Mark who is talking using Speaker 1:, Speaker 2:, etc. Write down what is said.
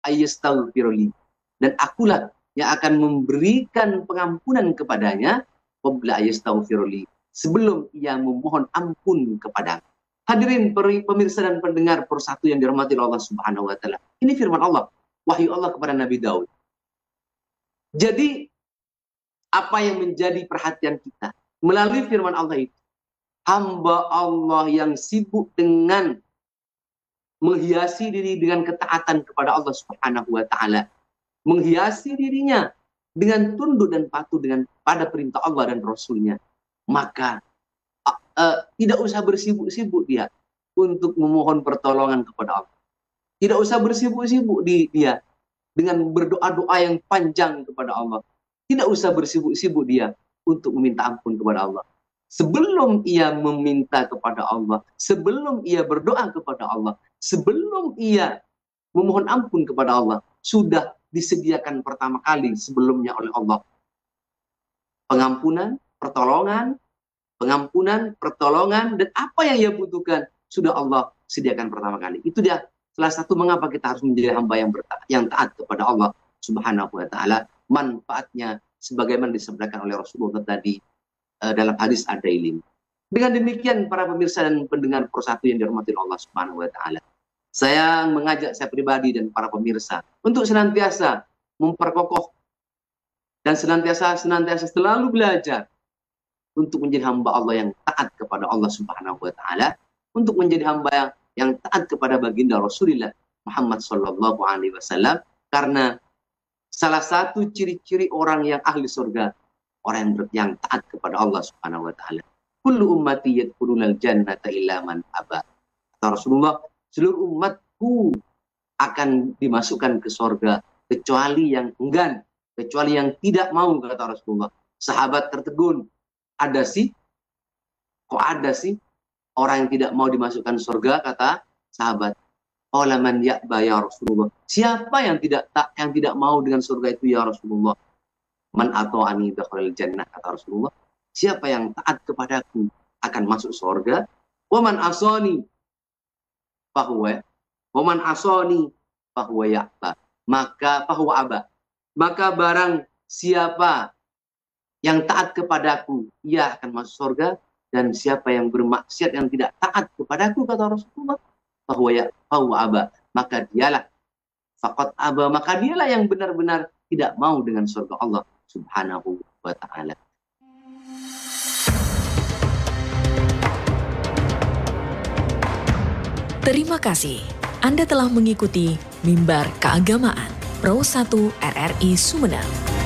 Speaker 1: ayyastaghfirli, dan akulah yang akan memberikan pengampunan kepadanya qabla ayyastaghfirli, sebelum ia memohon ampun kepadaku. Hadirin pemirsa dan pendengar persatu yang dirahmati Allah Subhanahu wa taala. Ini firman Allah, wahyu Allah kepada Nabi Daud. Jadi apa yang menjadi perhatian kita melalui firman Allah itu, hamba Allah yang sibuk dengan menghiasi diri dengan ketaatan kepada Allah Subhanahu wa taala, menghiasi dirinya dengan tunduk dan patuh pada perintah Allah dan Rasulnya, maka tidak usah bersibuk-sibuk dia untuk memohon pertolongan kepada Allah. Tidak usah bersibuk-sibuk dia dengan berdoa-doa yang panjang kepada Allah. Tidak usah bersibuk-sibuk dia untuk meminta ampun kepada Allah. Sebelum ia meminta kepada Allah, sebelum ia berdoa kepada Allah, sebelum ia memohon ampun kepada Allah, sudah disediakan pertama kali sebelumnya oleh Allah pengampunan, pertolongan, dan apa yang ia butuhkan sudah Allah sediakan pertama kali. Itu dia salah satu mengapa kita harus menjadi hamba yang taat kepada Allah Subhanahu wa taala. Manfaatnya sebagaimana disebutkan oleh Rasulullah tadi dalam hadis Ad-Dailimi. Dengan demikian para pemirsa dan pendengar persatu yang dirahmati Allah Subhanahu wa taala, saya mengajak saya pribadi dan para pemirsa untuk senantiasa memperkokoh dan senantiasa selalu belajar untuk menjadi hamba Allah yang taat kepada Allah Subhanahu wa taala, untuk menjadi hamba yang taat kepada baginda Rasulullah Muhammad sallallahu alaihi wasallam, karena salah satu ciri-ciri orang yang ahli surga, orang yang taat kepada Allah Subhanahu wa taala. Kullu ummati yadkhulunal jannata illa man aba. Kata Rasulullah, seluruh umatku akan dimasukkan ke surga kecuali yang enggan, kecuali yang tidak mau, kata Rasulullah. Sahabat tertegun, kok ada sih orang yang tidak mau dimasukkan surga, kata sahabat. Qala man ya'ba ya Rasulullah. Siapa yang tidak mau dengan surga itu ya Rasulullah? Man ata'ani dakhalal jannah, kata Rasulullah. Siapa yang taat kepadaku akan masuk surga. Wa man asani fahuwa ya'ba. Maka fahuwa aba. Maka barang siapa yang taat kepadaku, ia akan masuk surga, dan siapa yang bermaksiat yang tidak taat kepadaku, kata Rasulullah, fahuwa aba, maka dialah faqad aba, maka dialah yang benar-benar tidak mau dengan surga Allah Subhanahu wa taala.
Speaker 2: Terima kasih Anda telah mengikuti Mimbar Keagamaan Pro 1 RRI Sumedang.